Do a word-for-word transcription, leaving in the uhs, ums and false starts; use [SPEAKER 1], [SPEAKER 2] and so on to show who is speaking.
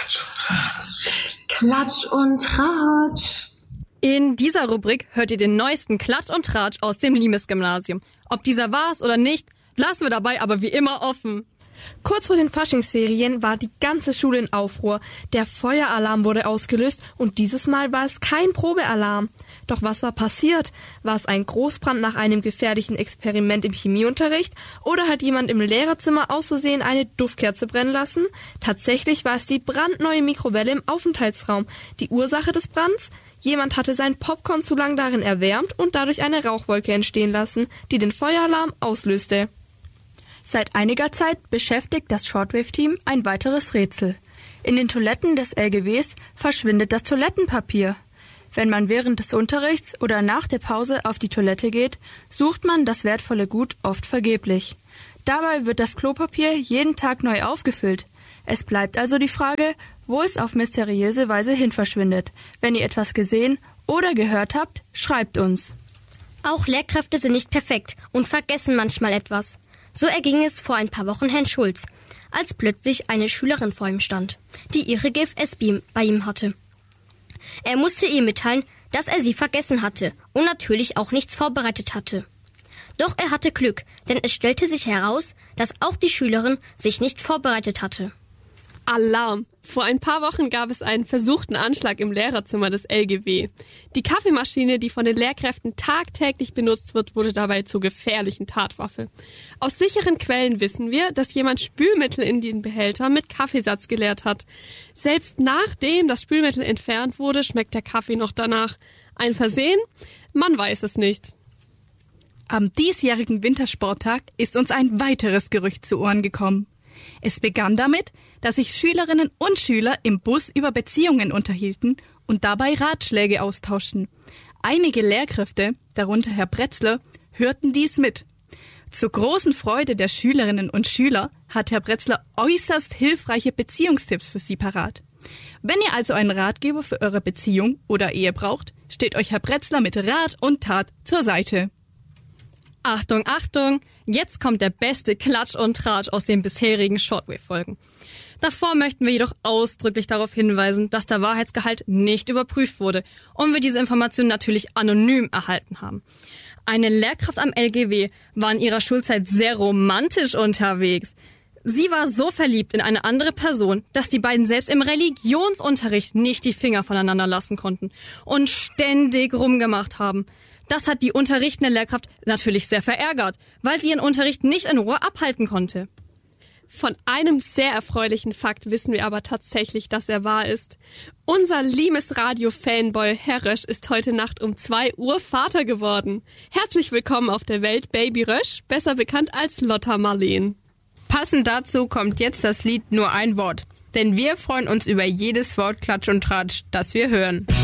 [SPEAKER 1] Klatsch und Tratsch.
[SPEAKER 2] In dieser Rubrik hört ihr den neuesten Klatsch und Tratsch aus dem Limes-Gymnasium. Ob dieser war's oder nicht, lassen wir dabei aber wie immer offen.
[SPEAKER 3] Kurz vor den Faschingsferien war die ganze Schule in Aufruhr. Der Feueralarm wurde ausgelöst und dieses Mal war es kein Probealarm. Doch was war passiert? War es ein Großbrand nach einem gefährlichen Experiment im Chemieunterricht oder hat jemand im Lehrerzimmer aus Versehen eine Duftkerze brennen lassen? Tatsächlich war es die brandneue Mikrowelle im Aufenthaltsraum. Die Ursache des Brands? Jemand hatte sein Popcorn zu lang darin erwärmt und dadurch eine Rauchwolke entstehen lassen, die den Feueralarm auslöste.
[SPEAKER 4] Seit einiger Zeit beschäftigt das Shortwave-Team ein weiteres Rätsel. In den Toiletten des L G Ws verschwindet das Toilettenpapier. Wenn man während des Unterrichts oder nach der Pause auf die Toilette geht, sucht man das wertvolle Gut oft vergeblich. Dabei wird das Klopapier jeden Tag neu aufgefüllt. Es bleibt also die Frage, wo es auf mysteriöse Weise hin verschwindet. Wenn ihr etwas gesehen oder gehört habt, schreibt uns.
[SPEAKER 5] Auch Lehrkräfte sind nicht perfekt und vergessen manchmal etwas. So erging es vor ein paar Wochen Herrn Schulz, als plötzlich eine Schülerin vor ihm stand, die ihre G F S-B bei ihm hatte. Er musste ihr mitteilen, dass er sie vergessen hatte und natürlich auch nichts vorbereitet hatte. Doch er hatte Glück, denn es stellte sich heraus, dass auch die Schülerin sich nicht vorbereitet hatte.
[SPEAKER 6] Alarm! Vor ein paar Wochen gab es einen versuchten Anschlag im Lehrerzimmer des L G W. Die Kaffeemaschine, die von den Lehrkräften tagtäglich benutzt wird, wurde dabei zur gefährlichen Tatwaffe. Aus sicheren Quellen wissen wir, dass jemand Spülmittel in den Behälter mit Kaffeesatz geleert hat. Selbst nachdem das Spülmittel entfernt wurde, schmeckt der Kaffee noch danach. Ein Versehen? Man weiß es nicht.
[SPEAKER 7] Am diesjährigen Wintersporttag ist uns ein weiteres Gerücht zu Ohren gekommen. Es begann damit, dass sich Schülerinnen und Schüler im Bus über Beziehungen unterhielten und dabei Ratschläge austauschten. Einige Lehrkräfte, darunter Herr Bretzler, hörten dies mit. Zur großen Freude der Schülerinnen und Schüler hat Herr Bretzler äußerst hilfreiche Beziehungstipps für Sie parat. Wenn ihr also einen Ratgeber für eure Beziehung oder Ehe braucht, steht euch Herr Bretzler mit Rat und Tat zur Seite.
[SPEAKER 2] Achtung, Achtung, jetzt kommt der beste Klatsch und Tratsch aus den bisherigen Shortwave-Folgen. Davor möchten wir jedoch ausdrücklich darauf hinweisen, dass der Wahrheitsgehalt nicht überprüft wurde und wir diese Information natürlich anonym erhalten haben. Eine Lehrkraft am L G W war in ihrer Schulzeit sehr romantisch unterwegs. Sie war so verliebt in eine andere Person, dass die beiden selbst im Religionsunterricht nicht die Finger voneinander lassen konnten und ständig rumgemacht haben. Das hat die unterrichtende Lehrkraft natürlich sehr verärgert, weil sie ihren Unterricht nicht in Ruhe abhalten konnte.
[SPEAKER 6] Von einem sehr erfreulichen Fakt wissen wir aber tatsächlich, dass er wahr ist. Unser Limes-Radio-Fanboy Herr Rösch ist heute Nacht um zwei Uhr Vater geworden. Herzlich willkommen auf der Welt, Baby Rösch, besser bekannt als Lotta Marleen.
[SPEAKER 8] Passend dazu kommt jetzt das Lied Nur ein Wort. Denn wir freuen uns über jedes Wort Klatsch und Tratsch, das wir hören.